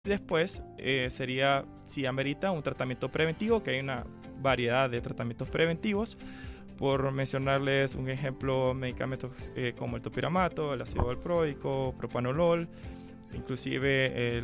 Después sería, si amerita, un tratamiento preventivo, que hay una variedad de tratamientos preventivos. Por mencionarles un ejemplo, medicamentos como el topiramato, el ácido valproico, propanolol, inclusive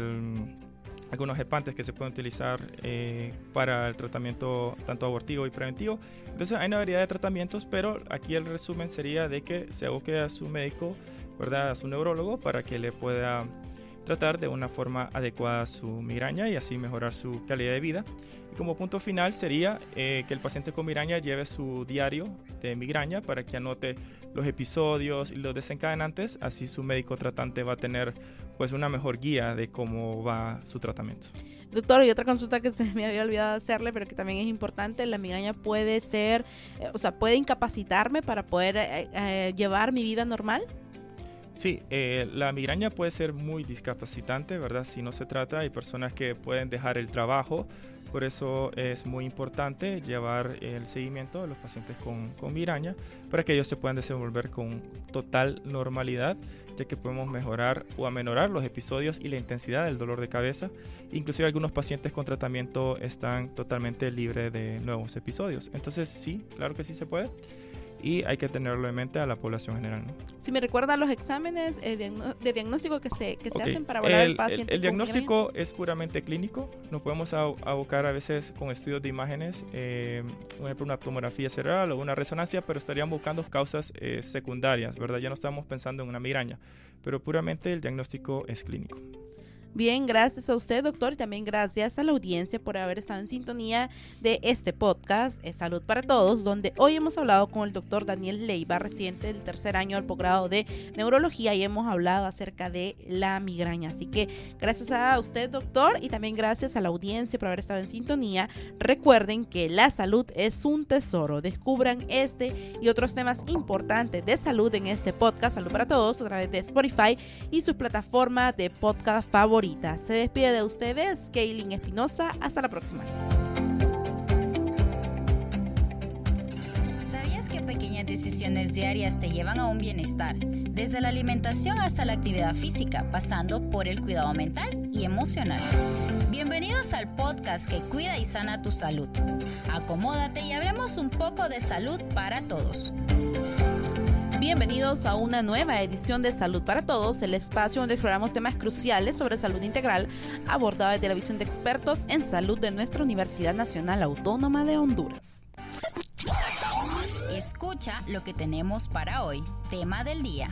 algunos gepantes que se pueden utilizar para el tratamiento tanto abortivo y preventivo. Entonces hay una variedad de tratamientos, pero aquí el resumen sería de que se aboque a su médico, ¿verdad?, a su neurólogo, para que le pueda tratar de una forma adecuada su migraña y así mejorar su calidad de vida. Y como punto final sería que el paciente con migraña lleve su diario de migraña para que anote los episodios y los desencadenantes. Así su médico tratante va a tener pues una mejor guía de cómo va su tratamiento. Doctor, y otra consulta que se me había olvidado hacerle, pero que también es importante: la migraña puede ser, puede incapacitarme para poder llevar mi vida normal. Sí, la migraña puede ser muy discapacitante, ¿verdad? Si no se trata, hay personas que pueden dejar el trabajo. Por eso es muy importante llevar el seguimiento de los pacientes con migraña para que ellos se puedan desenvolver con total normalidad, ya que podemos mejorar o aminorar los episodios y la intensidad del dolor de cabeza. Inclusive algunos pacientes con tratamiento están totalmente libres de nuevos episodios. Entonces sí, claro que sí se puede. Y hay que tenerlo en mente a la población general, ¿no? Si me recuerda los exámenes de diagnóstico que se hacen para evaluar al paciente. El diagnóstico es puramente clínico. Nos podemos abocar a veces con estudios de imágenes, por ejemplo, una tomografía cerebral o una resonancia, pero estarían buscando causas secundarias, ¿verdad? Ya no estamos pensando en una migraña, pero puramente el diagnóstico es clínico. Bien, gracias a usted, doctor, y también gracias a la audiencia por haber estado en sintonía de este podcast, Salud para Todos, donde hoy hemos hablado con el doctor Daniel Leiva, residente del tercer año del posgrado de neurología, y hemos hablado acerca de la migraña. Así que gracias a usted, doctor, y también gracias a la audiencia por haber estado en sintonía. Recuerden que la salud es un tesoro. Descubran este y otros temas importantes de salud en este podcast, Salud para Todos, a través de Spotify y su plataforma de podcast favorita. Se despide de ustedes Kaylin Espinosa. Hasta la próxima. ¿Sabías que pequeñas decisiones diarias te llevan a un bienestar? Desde la alimentación hasta la actividad física, pasando por el cuidado mental y emocional. Bienvenidos al podcast que cuida y sana tu salud. Acomódate y hablemos un poco de salud para todos. Bienvenidos a una nueva edición de Salud para Todos, el espacio donde exploramos temas cruciales sobre salud integral, abordado desde la visión de expertos en salud de nuestra Universidad Nacional Autónoma de Honduras. Escucha lo que tenemos para hoy. Tema del día.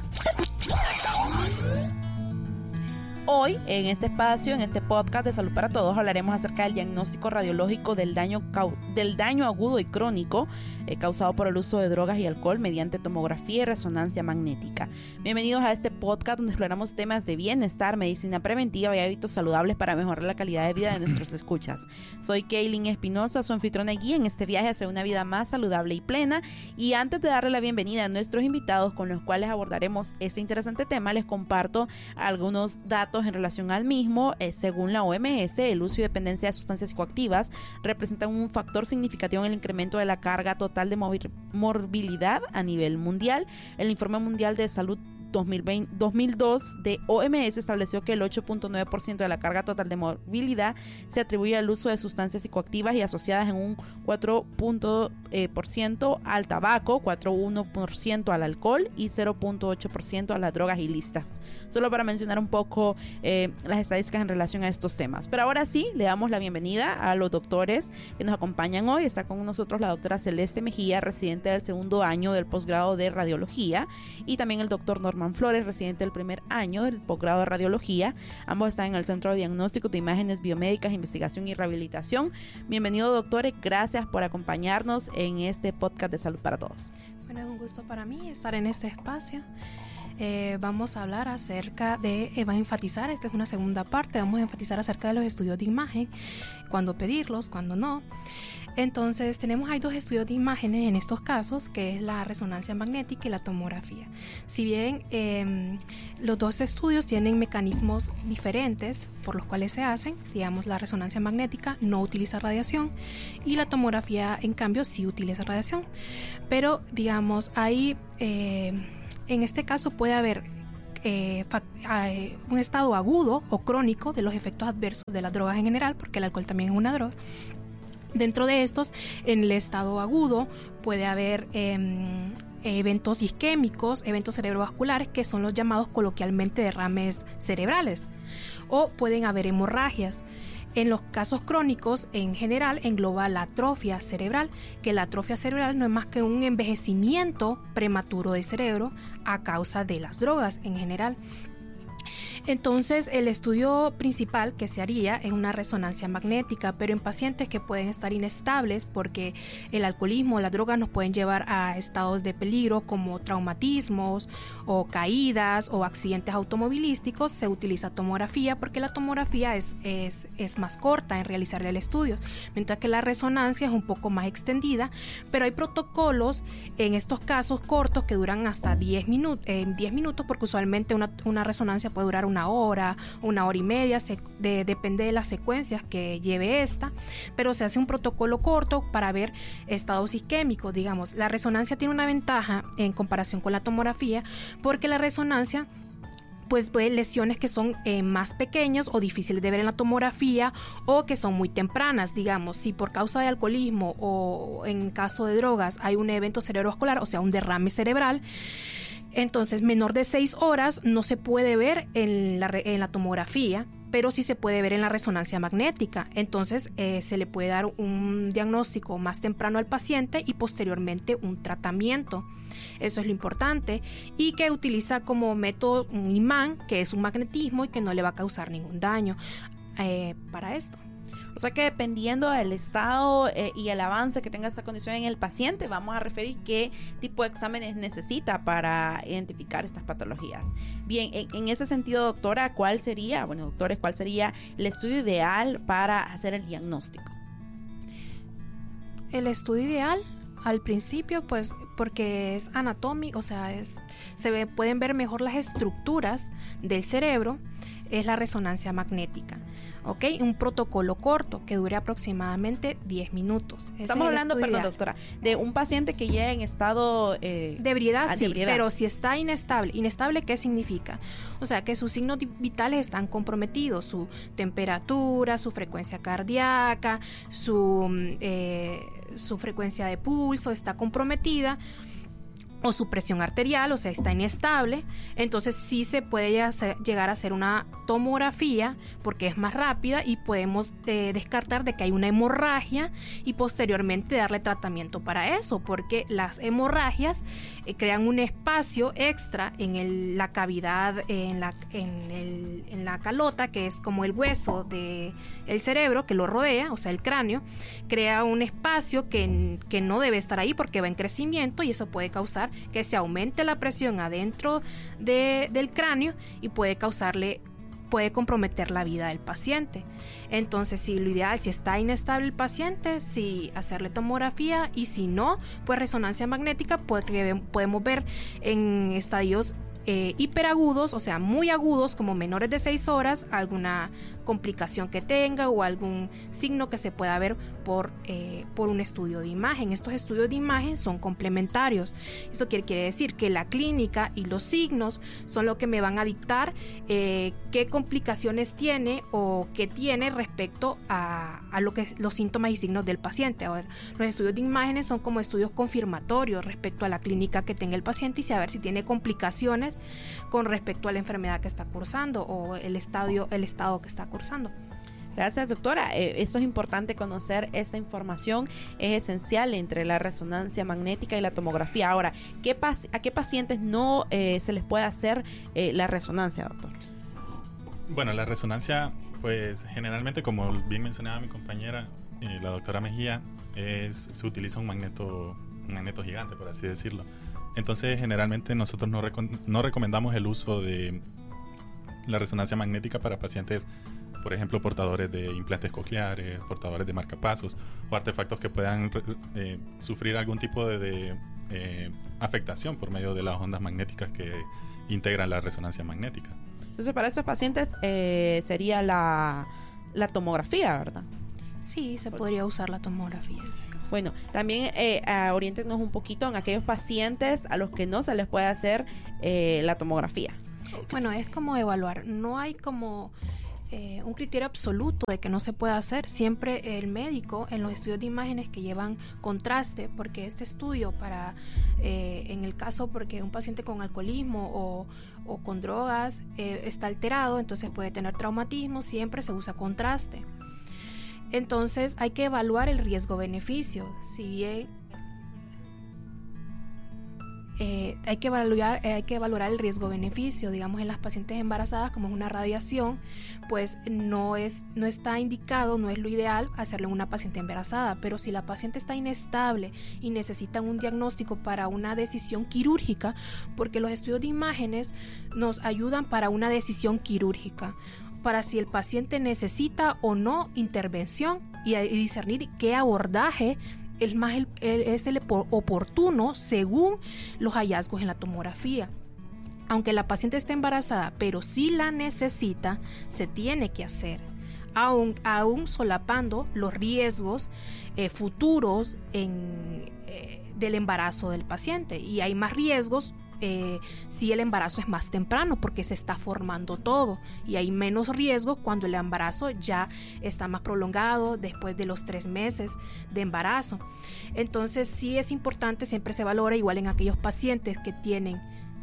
Hoy, en este espacio, en este podcast de Salud para Todos, hablaremos acerca del diagnóstico radiológico del daño agudo y crónico causado por el uso de drogas y alcohol mediante tomografía y resonancia magnética. Bienvenidos a este podcast donde exploramos temas de bienestar, medicina preventiva y hábitos saludables para mejorar la calidad de vida de nuestros escuchas. Soy Kaylin Espinosa, su anfitriona y guía en este viaje hacia una vida más saludable y plena. Y antes de darle la bienvenida a nuestros invitados con los cuales abordaremos este interesante tema, les comparto algunos datos en relación al mismo. Según la OMS, el uso y dependencia de sustancias psicoactivas representan un factor significativo en el incremento de la carga total de morbilidad a nivel mundial. El Informe Mundial de Salud 2002 de OMS estableció que el 8.9% de la carga total de morbilidad se atribuye al uso de sustancias psicoactivas y asociadas en un 4% al tabaco, 4.1% al alcohol y 0.8% a las drogas ilícitas. Solo para mencionar un poco las estadísticas en relación a estos temas. Pero ahora sí, le damos la bienvenida a los doctores que nos acompañan hoy. Está con nosotros la doctora Celeste Mejía, residente del segundo año del posgrado de radiología, y también el doctor Norman Flores, residente del primer año del posgrado de radiología. Ambos están en el Centro de Diagnóstico de Imágenes Biomédicas, Investigación y Rehabilitación. Bienvenidos, doctores. Gracias por acompañarnos en este podcast de Salud para Todos. Bueno, es un gusto para mí estar en este espacio. Vamos a hablar acerca de, va a enfatizar, esta es una segunda parte, vamos a enfatizar acerca de los estudios de imagen, cuándo pedirlos, cuándo no. Entonces hay dos estudios de imágenes en estos casos, que es la resonancia magnética y la tomografía. Si bien los dos estudios tienen mecanismos diferentes por los cuales se hacen, digamos, la resonancia magnética no utiliza radiación y la tomografía en cambio sí utiliza radiación, pero digamos ahí en este caso puede haber un estado agudo o crónico de los efectos adversos de las drogas en general, porque el alcohol también es una droga. Dentro de estos, en el estado agudo puede haber eventos isquémicos, eventos cerebrovasculares, que son los llamados coloquialmente derrames cerebrales, o pueden haber hemorragias. En los casos crónicos, en general, engloba la atrofia cerebral, que la atrofia cerebral no es más que un envejecimiento prematuro del cerebro a causa de las drogas en general. Entonces, el estudio principal que se haría es una resonancia magnética, pero en pacientes que pueden estar inestables porque el alcoholismo o las drogas nos pueden llevar a estados de peligro como traumatismos o caídas o accidentes automovilísticos, se utiliza tomografía porque la tomografía es más corta en realizar el estudio, mientras que la resonancia es un poco más extendida, pero hay protocolos en estos casos cortos que duran hasta 10 minutos, porque usualmente una resonancia puede durar una hora y media, depende de las secuencias que lleve esta, pero se hace un protocolo corto para ver estados isquémicos, digamos. La resonancia tiene una ventaja en comparación con la tomografía, porque la resonancia pues ve lesiones que son más pequeñas o difíciles de ver en la tomografía, o que son muy tempranas, digamos, si por causa de alcoholismo o en caso de drogas hay un evento cerebrovascular, o sea, un derrame cerebral, entonces menor de 6 horas no se puede ver en la tomografía, pero sí se puede ver en la resonancia magnética. Entonces se le puede dar un diagnóstico más temprano al paciente y posteriormente un tratamiento. Eso es lo importante, y que utiliza como método un imán, que es un magnetismo y que no le va a causar ningún daño para esto. O sea que dependiendo del estado y el avance que tenga esta condición en el paciente, vamos a referir qué tipo de exámenes necesita para identificar estas patologías. Bien, en ese sentido, doctora, ¿cuál sería el estudio ideal para hacer el diagnóstico? El estudio ideal, al principio, pues porque es anatómico, o sea, pueden ver mejor las estructuras del cerebro, es la resonancia magnética. ¿Ok? Un protocolo corto que dure aproximadamente 10 minutos. Estamos hablando, perdón, doctora, de un paciente que llega en estado de ebriedad, sí, pero si está inestable, ¿qué significa? O sea, que sus signos vitales están comprometidos, su temperatura, su frecuencia cardíaca, su frecuencia de pulso está comprometida, o su presión arterial, o sea, está inestable. Entonces sí se puede llegar a hacer una tomografía porque es más rápida y podemos descartar de que hay una hemorragia y posteriormente darle tratamiento para eso, porque las hemorragias crean un espacio extra en la cavidad, en la calota, que es como el hueso del cerebro que lo rodea, o sea, el cráneo, crea un espacio que no debe estar ahí porque va en crecimiento, y eso puede causar que se aumente la presión adentro del cráneo y puede comprometer la vida del paciente. Entonces, si lo ideal, si está inestable el paciente, sí hacerle tomografía, y si no, pues resonancia magnética, porque podemos ver en estadios hiperagudos, o sea, muy agudos, como menores de 6 horas, alguna complicación que tenga o algún signo que se pueda ver por un estudio de imagen. Estos estudios de imagen son complementarios. Eso quiere decir que la clínica y los signos son lo que me van a dictar qué complicaciones tiene o qué tiene respecto a los síntomas y signos del paciente. Ahora, los estudios de imágenes son como estudios confirmatorios respecto a la clínica que tenga el paciente y saber si tiene complicaciones con respecto a la enfermedad que está cursando o el estado que está cursando. Gracias, doctora. Esto es importante conocer, esta información es esencial entre la resonancia magnética y la tomografía. Ahora, ¿a qué pacientes no se les puede hacer la resonancia, doctor? Bueno, la resonancia, pues generalmente, como bien mencionaba mi compañera, la doctora Mejía, se utiliza un magneto gigante, por así decirlo. Entonces, generalmente nosotros no recomendamos el uso de la resonancia magnética para pacientes, por ejemplo, portadores de implantes cocleares, portadores de marcapasos o artefactos que puedan sufrir algún tipo de afectación por medio de las ondas magnéticas que integran la resonancia magnética. Entonces, para esos pacientes sería la tomografía, ¿verdad? Sí, se podría usar la tomografía en ese caso. Bueno, también oriéntenos un poquito en aquellos pacientes a los que no se les puede hacer la tomografía. Bueno, es como evaluar. No hay como un criterio absoluto de que no se pueda hacer. Siempre el médico en los estudios de imágenes que llevan contraste, porque este estudio en el caso porque un paciente con alcoholismo o con drogas está alterado, entonces puede tener traumatismo, siempre se usa contraste. Entonces hay que evaluar el riesgo-beneficio. Si bien hay que valorar el riesgo-beneficio, digamos en las pacientes embarazadas, como es una radiación, pues no está indicado, no es lo ideal hacerlo en una paciente embarazada, pero si la paciente está inestable y necesita un diagnóstico para una decisión quirúrgica, porque los estudios de imágenes nos ayudan para una decisión quirúrgica, para si el paciente necesita o no intervención y discernir qué abordaje es el oportuno según los hallazgos en la tomografía. Aunque la paciente esté embarazada, pero si la necesita, se tiene que hacer, aún solapando los riesgos futuros del embarazo del paciente. Y hay más riesgos si el embarazo es más temprano, porque se está formando todo, y hay menos riesgos cuando el embarazo ya está más prolongado, después de los 3 meses de embarazo. Entonces sí es importante, siempre se valora igual en aquellos pacientes que tienen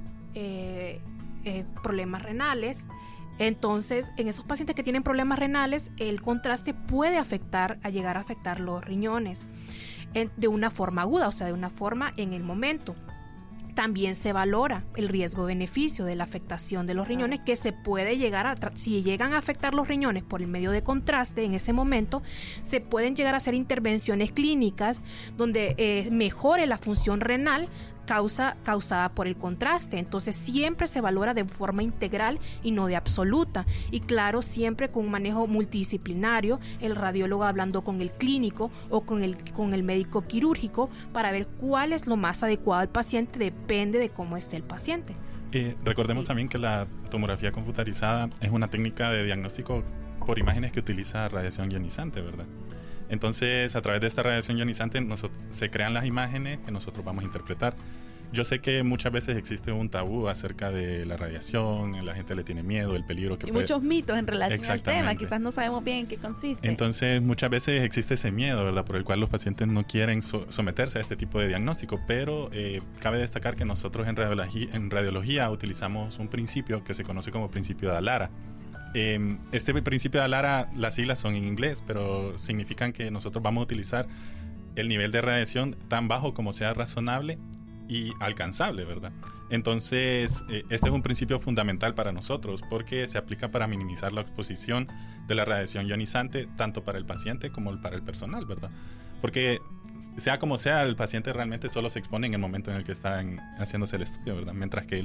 problemas renales. Entonces, en esos pacientes que tienen problemas renales, el contraste puede llegar a afectar los riñones de una forma aguda, o sea, de una forma en el momento. También se valora el riesgo-beneficio de la afectación de los riñones, que se puede llegar si llegan a afectar los riñones por el medio de contraste en ese momento, se pueden llegar a hacer intervenciones clínicas donde mejore la función renal causada por el contraste. Entonces siempre se valora de forma integral y no de absoluta, y claro, siempre con un manejo multidisciplinario, el radiólogo hablando con el clínico o con el médico quirúrgico para ver cuál es lo más adecuado al paciente, depende de cómo esté el paciente. Recordemos también que la tomografía computarizada es una técnica de diagnóstico por imágenes que utiliza radiación ionizante, ¿verdad? Entonces, a través de esta radiación ionizante se crean las imágenes que nosotros vamos a interpretar. Yo sé que muchas veces existe un tabú acerca de la radiación, la gente le tiene miedo, el peligro que puede... muchos mitos en relación al tema, quizás no sabemos bien en qué consiste. Entonces, muchas veces existe ese miedo, ¿verdad?, por el cual los pacientes no quieren someterse a este tipo de diagnóstico, pero cabe destacar que nosotros en radiología utilizamos un principio que se conoce como principio de Alara. Este principio de Alara, las siglas son en inglés, pero significan que nosotros vamos a utilizar el nivel de radiación tan bajo como sea razonable y alcanzable, ¿verdad? Entonces, este es un principio fundamental para nosotros porque se aplica para minimizar la exposición de la radiación ionizante tanto para el paciente como para el personal, ¿verdad? Porque sea como sea, el paciente realmente solo se expone en el momento en el que están haciéndose el estudio, ¿verdad? Mientras que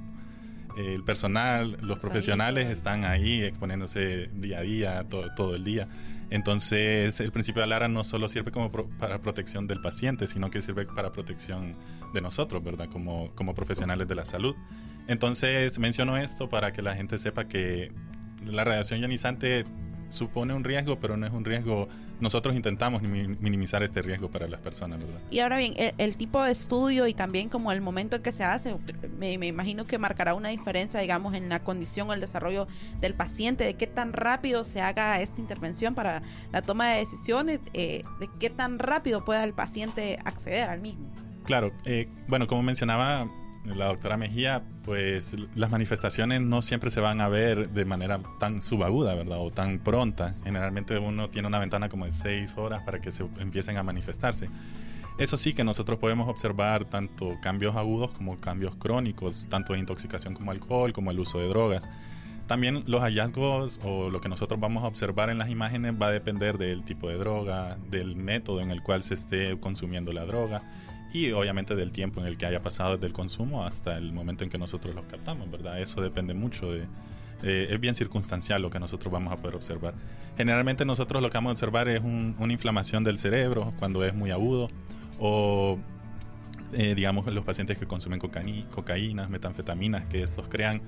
el personal, los profesionales están ahí exponiéndose día a día, todo el día. Entonces, el principio de Alara no solo sirve para protección del paciente, sino que sirve para protección de nosotros, ¿verdad? Como profesionales de la salud. Entonces, menciono esto para que la gente sepa que la radiación ionizante supone un riesgo, pero no es un riesgo. Nosotros intentamos minimizar este riesgo para las personas, ¿verdad? Y ahora bien, el tipo de estudio y también como el momento en que se hace, me imagino que marcará una diferencia, digamos, en la condición o el desarrollo del paciente, de qué tan rápido se haga esta intervención para la toma de decisiones, de qué tan rápido pueda el paciente acceder al mismo. Claro, bueno, como mencionaba la doctora Mejía, pues las manifestaciones no siempre se van a ver de manera tan subaguda, ¿verdad? O tan pronta. Generalmente uno tiene una ventana como de 6 horas para que se empiecen a manifestarse. Eso sí que nosotros podemos observar tanto cambios agudos como cambios crónicos, tanto de intoxicación como alcohol, como el uso de drogas. También los hallazgos o lo que nosotros vamos a observar en las imágenes va a depender del tipo de droga, del método en el cual se esté consumiendo la droga, y obviamente del tiempo en el que haya pasado desde el consumo hasta el momento en que nosotros los captamos, ¿verdad? Eso depende mucho es bien circunstancial lo que nosotros vamos a poder observar. Generalmente nosotros lo que vamos a observar es una inflamación del cerebro cuando es muy agudo, o digamos los pacientes que consumen cocaínas, metanfetaminas, que estos crean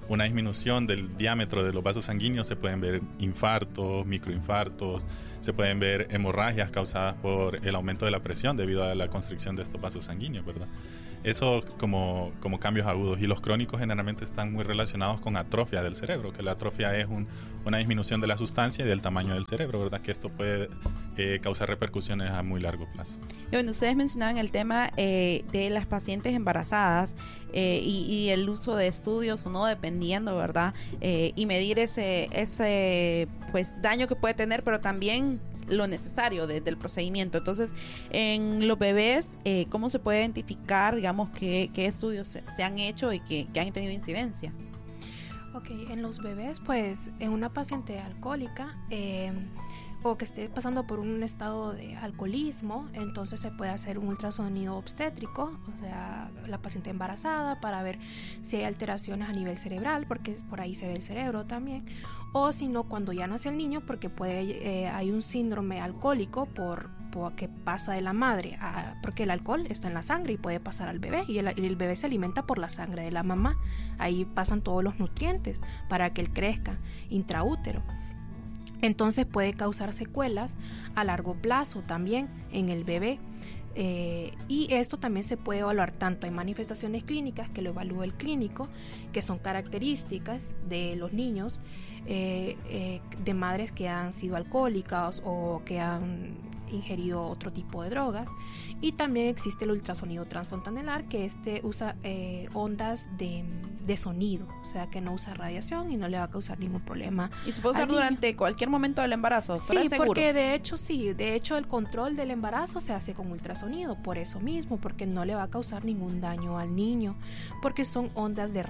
una disminución del diámetro de los vasos sanguíneos, se pueden ver infartos, microinfartos, se pueden ver hemorragias causadas por el aumento de la presión debido a la constricción de estos vasos sanguíneos, ¿verdad? Eso como cambios agudos. Y los crónicos generalmente están muy relacionados con atrofia del cerebro, que la atrofia es una disminución de la sustancia y del tamaño del cerebro, ¿verdad? Que esto puede causar repercusiones a muy largo plazo. Y bueno, ustedes mencionaban el tema de las pacientes embarazadas y el uso de estudios o no, dependiendo, ¿verdad? Y medir ese pues daño que puede tener, pero también lo necesario del procedimiento. Entonces, en los bebés, ¿cómo se puede identificar, digamos, qué estudios se han hecho y que han tenido incidencia? Ok, en los bebés, pues, en una paciente alcohólica o que esté pasando por un estado de alcoholismo, entonces se puede hacer un ultrasonido obstétrico, o sea, la paciente embarazada, para ver si hay alteraciones a nivel cerebral, porque por ahí se ve el cerebro también, o si no, cuando ya nace el niño, porque hay un síndrome alcohólico por que pasa de la madre, porque el alcohol está en la sangre y puede pasar al bebé, y el bebé se alimenta por la sangre de la mamá. Ahí pasan todos los nutrientes para que él crezca intraútero. Entonces puede causar secuelas a largo plazo también en el bebé. Y esto también se puede evaluar tanto en manifestaciones clínicas, que lo evalúa el clínico, que son características de los niños, de madres que han sido alcohólicas o que han ingerido otro tipo de drogas. Y también existe el ultrasonido transfontanelar, que usa ondas de sonido, o sea que no usa radiación y no le va a causar ningún problema. ¿Y se puede usar durante cualquier momento del embarazo? Sí, porque de hecho el control del embarazo se hace con ultrasonido, por eso mismo, porque no le va a causar ningún daño al niño, porque son ondas de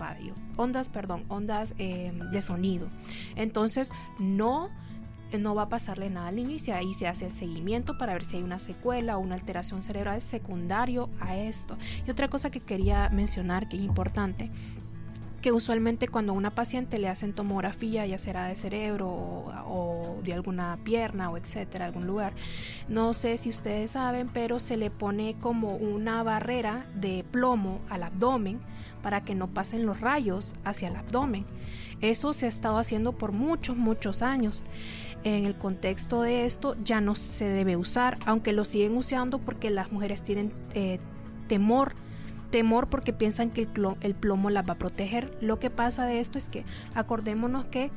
sonido. Entonces no va a pasarle nada al niño, y ahí se hace el seguimiento para ver si hay una secuela o una alteración cerebral secundario a esto. Y otra cosa que quería mencionar, que es importante, que usualmente cuando a una paciente le hacen tomografía, ya será de cerebro o de alguna pierna o etcétera, algún lugar, no sé si ustedes saben, pero se le pone como una barrera de plomo al abdomen para que no pasen los rayos hacia el abdomen. Eso se ha estado haciendo por muchos años. En el contexto de esto ya no se debe usar, aunque lo siguen usando porque las mujeres tienen temor porque piensan que el plomo las va a proteger. Lo que pasa de esto es que acordémonos que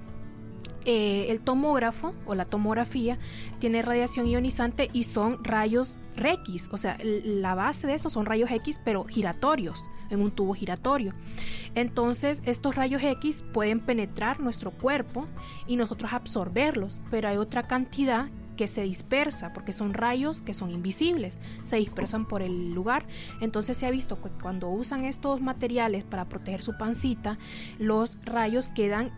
el tomógrafo o la tomografía tiene radiación ionizante y son rayos X, o sea, la base de esto son rayos X pero giratorios, en un tubo giratorio. Entonces estos rayos X pueden penetrar nuestro cuerpo y nosotros absorberlos, pero hay otra cantidad que se dispersa, porque son rayos que son invisibles, se dispersan por el lugar. Entonces se ha visto que cuando usan estos materiales para proteger su pancita, los rayos quedan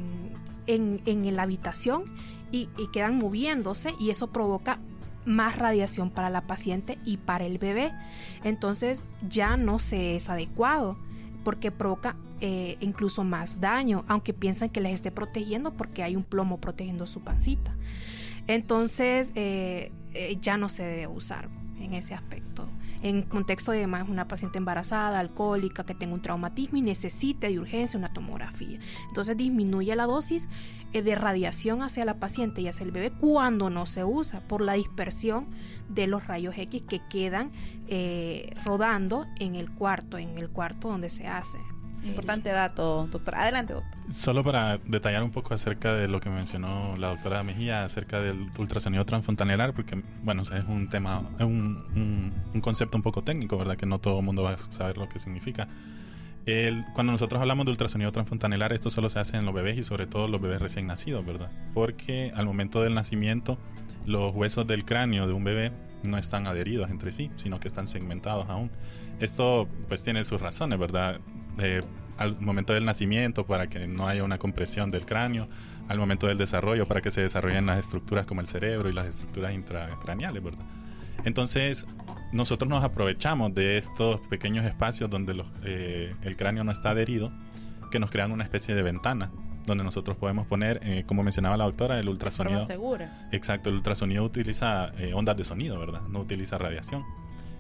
en la habitación y quedan moviéndose, y eso provoca más radiación para la paciente y para el bebé. Entonces ya no se es adecuado, porque provoca incluso más daño, aunque piensan que les esté protegiendo porque hay un plomo protegiendo su pancita. Entonces ya no se debe usar en ese aspecto. En contexto de además una paciente embarazada, alcohólica, que tenga un traumatismo y necesite de urgencia una tomografía. Entonces disminuye la dosis de radiación hacia la paciente y hacia el bebé cuando no se usa, por la dispersión de los rayos X que quedan rodando en el cuarto donde se hace. Importante dato, doctora. Adelante, doctor. Solo para detallar un poco acerca de lo que mencionó la doctora Mejía acerca del ultrasonido transfontanelar, porque bueno, es un tema, es un concepto un poco técnico, ¿verdad? Que no todo el mundo va a saber lo que significa. Cuando nosotros hablamos de ultrasonido transfontanelar, esto solo se hace en los bebés y sobre todo los bebés recién nacidos, ¿verdad? Porque al momento del nacimiento los huesos del cráneo de un bebé no están adheridos entre sí, sino que están segmentados aún. Esto pues tiene sus razones, ¿verdad? Al momento del nacimiento, para que no haya una compresión del cráneo; al momento del desarrollo, para que se desarrollen las estructuras como el cerebro y las estructuras intracraneales, ¿verdad? Entonces nosotros nos aprovechamos de estos pequeños espacios donde el cráneo no está adherido, que nos crean una especie de ventana donde nosotros podemos poner, como mencionaba la doctora, el ultrasonido. De forma segura. Exacto, el ultrasonido utiliza ondas de sonido, ¿verdad? No utiliza radiación.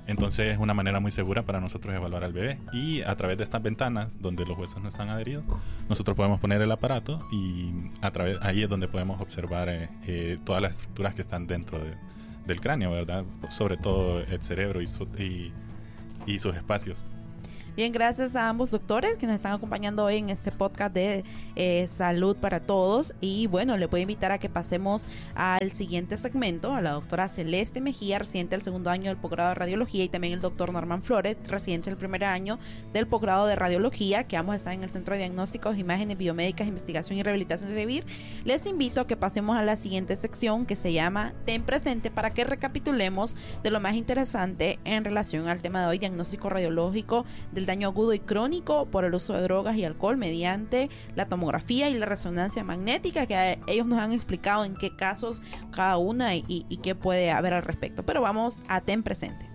Entonces es una manera muy segura para nosotros evaluar al bebé. Y a través de estas ventanas donde los huesos no están adheridos, nosotros podemos poner el aparato y ahí es donde podemos observar todas las estructuras que están dentro del cráneo, ¿verdad? Sobre todo el cerebro y sus espacios. Bien, gracias a ambos doctores que nos están acompañando hoy en este podcast de Salud para Todos. Y bueno, le voy a invitar a que pasemos al siguiente segmento, a la doctora Celeste Mejía, residente del segundo año del posgrado de Radiología, y también el doctor Norman Flores, residente del primer año del posgrado de Radiología, que ambos están en el Centro de Diagnósticos, Imágenes Biomédicas, Investigación y Rehabilitación de CEBIR. Les invito a que pasemos a la siguiente sección, que se llama Ten Presente, para que recapitulemos de lo más interesante en relación al tema de hoy, diagnóstico radiológico del daño agudo y crónico por el uso de drogas y alcohol mediante la tomografía y la resonancia magnética, que ellos nos han explicado en qué casos cada una y qué puede haber al respecto. Pero vamos a Ten Presente.